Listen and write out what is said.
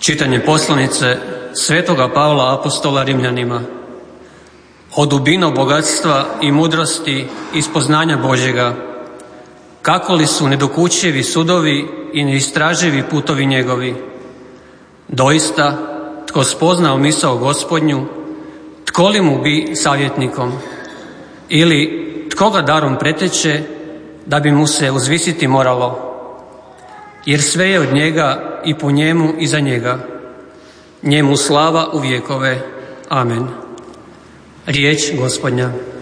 Čitanje poslanice Svetoga Pavla apostola Rimljanima. O dubino bogatstva i mudrosti i spoznanja Božjega, kako li su nedokučivi sudovi i neistraživi putovi njegovi. Doista, tko spoznao misao Gospodnju, tko li mu bi savjetnikom? Ili tko ga darom preteče, da bi mu se uzvisiti moralo? Jer sve je od njega i po njemu i za njega. Njemu slava u vjekove. Amen. Riječ Gospodnja.